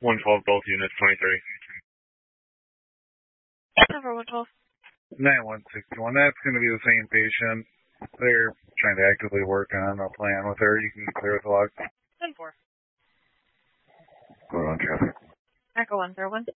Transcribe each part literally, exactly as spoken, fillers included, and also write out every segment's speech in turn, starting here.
one twelve, both units, twenty thirty. Number one twelve. nine one sixty-one. That's going to be the same patient. They're trying to actively work on a plan with her. You can clear the log. ten four. Go on traffic. Echo one zero one.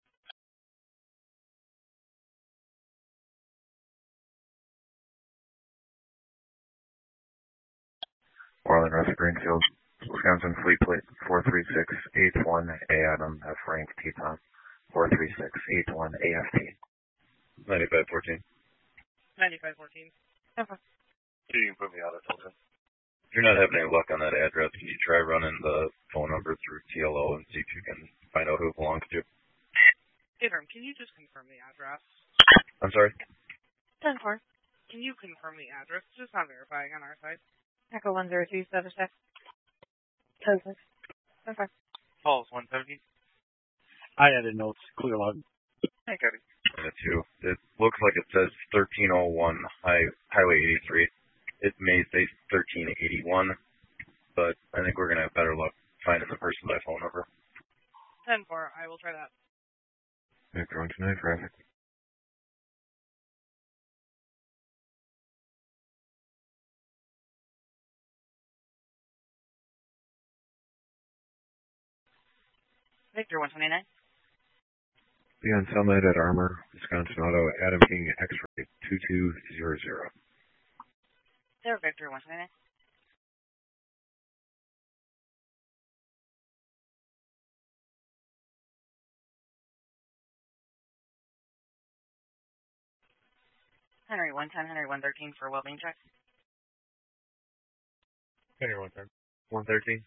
Orland Russ Greenfield, Wisconsin Fleet Plate four three six eight one A Adam F Frank T Tom four three six eight one A F T. ninety-five fourteen. ninety-five fourteen. Okay. So you can put me out of Tilton. If you're not having any luck on that address, can you try running the phone number through T L O and see if you can find out who it belongs to? Abram, can you just confirm the address? I'm sorry? ten four. Can you confirm the address? Just not verifying on our side. Echo one zero two seven six. ten six. Okay. Paul's one seventeen. I added notes. Clear log. Hey, Cody. And it's you. It looks like it says thirteen oh one high, Highway eighty-three. It may say thirteen eighty-one, but I think we're going to have better luck finding the person by phone number. ten four. I will try that. Victor one two nine, traffic. Victor one twenty-nine. Be on Sunlight at Armor, Wisconsin Auto, Adam King, X-Ray two two zero zero. There, Victor one twenty-nine. Henry one ten, Henry one thirteen for well-being check. Henry one ten. one thirteen.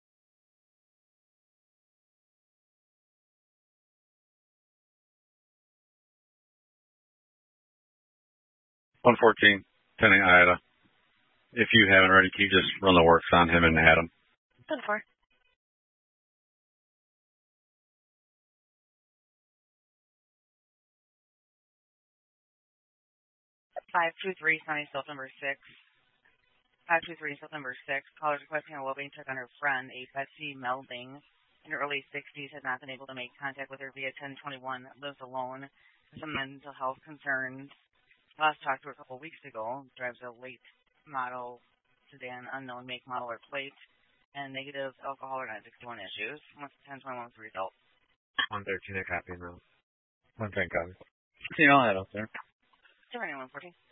one fourteen, Tenny Ida. If you haven't already, can you just run the works on him and Adam? ten four. five two three, Sunny Self number six. five two three, Self number six. Callers requesting a well-being check on her friend, a Betsy Melding, in her early sixties, had not been able to make contact with her via ten twenty-one, lives alone, has some mental health concerns. Last talked to her a couple weeks ago, drives a late model sedan, unknown make, model, or plate, and negative alcohol or nine sixty-one issues. Wants ten twenty-one was the result. one thirteen, I copy now. one ten, copy. You know that out there. seven one fourteen.